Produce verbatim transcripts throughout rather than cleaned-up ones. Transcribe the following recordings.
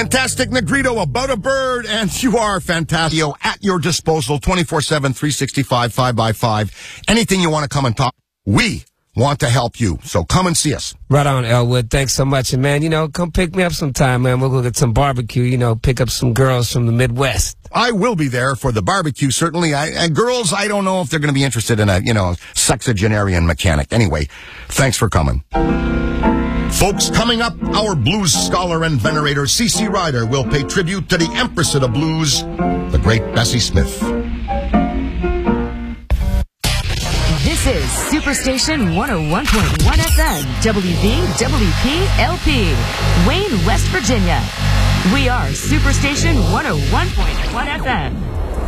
Fantastic Negrito about a bird, and you are fantastic at your disposal, twenty-four seven, three sixty-five, five by five. Anything you want to come and talk, we want to help you. So come and see us. Right on, Elwood. Thanks so much. And, man, you know, come pick me up sometime, man. We'll go get some barbecue, you know, pick up some girls from the Midwest. I will be there for the barbecue, certainly. I, and girls, I don't know if they're going to be interested in a, you know, sexagenarian mechanic. Anyway, thanks for coming. Folks, coming up, our blues scholar and venerator, C C Ryder, will pay tribute to the Empress of the Blues, the great Bessie Smith. This is Superstation one oh one point one F M, W V W P L P, Wayne, West Virginia. We are Superstation one oh one point one F M.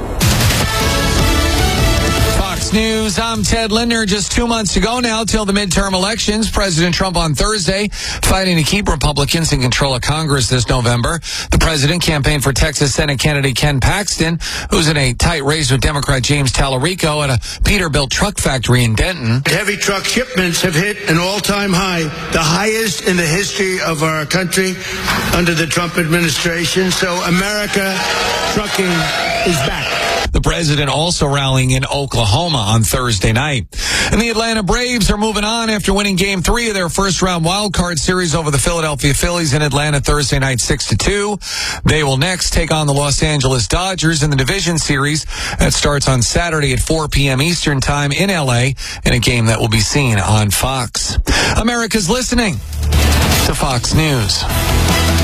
Fox News, I'm Ted Linder. Just two months to go now till the midterm elections. President Trump on Thursday fighting to keep Republicans in control of Congress this November. The president campaigned for Texas Senate candidate Ken Paxton, who's in a tight race with Democrat James Tallarico at a Peterbilt truck factory in Denton. Heavy truck shipments have hit an all-time high, the highest in the history of our country under the Trump administration. So America trucking is back. The president also rallying in Oklahoma on Thursday night. And the Atlanta Braves are moving on after winning game three of their first round wild card series over the Philadelphia Phillies in Atlanta Thursday night six to two. They will next take on the Los Angeles Dodgers in the division series that starts on Saturday at four p.m. Eastern time in L A in a game that will be seen on Fox. America's listening to Fox News.